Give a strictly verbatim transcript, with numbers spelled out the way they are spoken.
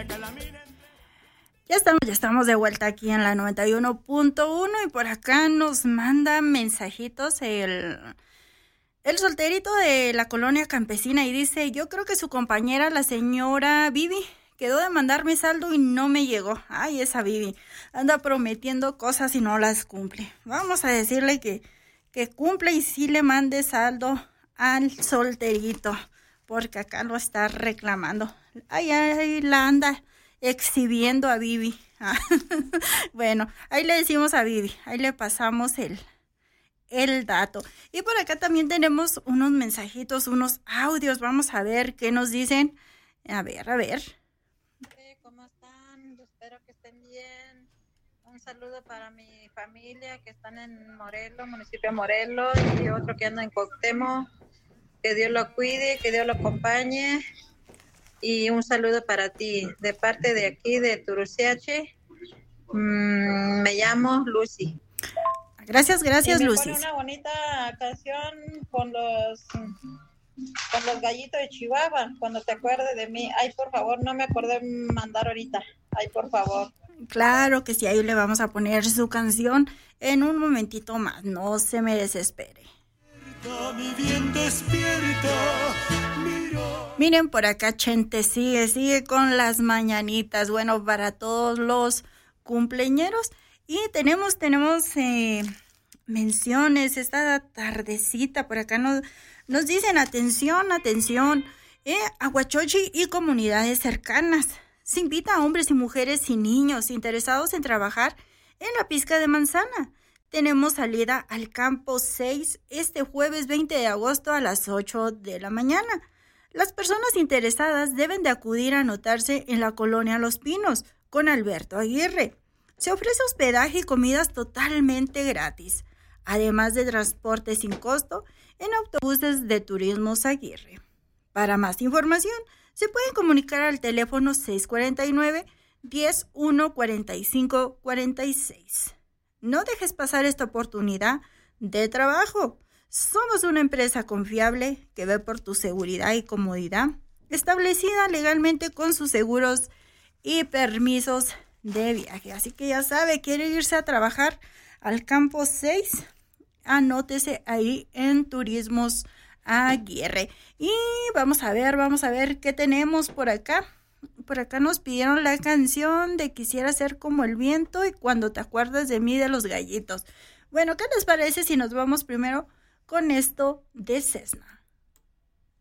Ya estamos, ya estamos de vuelta aquí en la noventa y uno punto uno y por acá nos manda mensajitos el, el solterito de la colonia campesina y dice, yo creo que su compañera, la señora Vivi, quedó de mandarme saldo y no me llegó. Ay, esa Vivi anda prometiendo cosas y no las cumple. Vamos a decirle que, que cumple y sí le mande saldo al solterito, porque acá lo está reclamando. Ay, ay, la anda exhibiendo a Vivi. Bueno, ahí le decimos a Vivi, ahí le pasamos el, el dato. Y por acá también tenemos unos mensajitos, unos audios. Vamos a ver qué nos dicen. A ver, a ver. ¿Cómo están? Espero que estén bien. Un saludo para mi familia que están en Morelos, municipio de Morelos, y otro que anda en Cuauhtémoc. Que Dios lo cuide, que Dios lo acompañe. Y un saludo para ti, de parte de aquí, de Turuciache. Mm, me llamo Lucy. Gracias, gracias, y me Lucy. Pone una bonita canción con los, con los gallitos de Chihuahua, cuando te acuerdes de mí. Ay, por favor, no me acordé mandar ahorita. Ay, por favor. Claro que sí, ahí le vamos a poner su canción en un momentito más. No se me desespere. Mi bien despierta, miren, por acá Chente sigue, sigue con las mañanitas. Bueno, para todos los cumpleañeros. Y tenemos, tenemos eh, menciones esta tardecita. Por acá nos, nos dicen, atención, atención, eh, Aguachochi y comunidades cercanas. Se invita a hombres y mujeres y niños interesados en trabajar en la pizca de manzana. Tenemos salida al campo seis este jueves veinte de agosto a las ocho de la mañana. Las personas interesadas deben de acudir a anotarse en la colonia Los Pinos con Alberto Aguirre. Se ofrece hospedaje y comidas totalmente gratis, además de transporte sin costo en autobuses de Turismos Aguirre. Para más información, se pueden comunicar al teléfono seis cuatro nueve, diez, uno, cuarenta y cinco, cuarenta y seis. No dejes pasar esta oportunidad de trabajo. Somos una empresa confiable que ve por tu seguridad y comodidad, establecida legalmente con sus seguros y permisos de viaje. Así que ya sabe, quiere irse a trabajar al campo seis, anótese ahí en Turismos Aguirre. Y vamos a ver, vamos a ver qué tenemos por acá. Por acá nos pidieron la canción de Quisiera ser como el viento y Cuando te acuerdas de mí, de los Gallitos. Bueno, ¿qué les parece si nos vamos primero con esto de Cessna?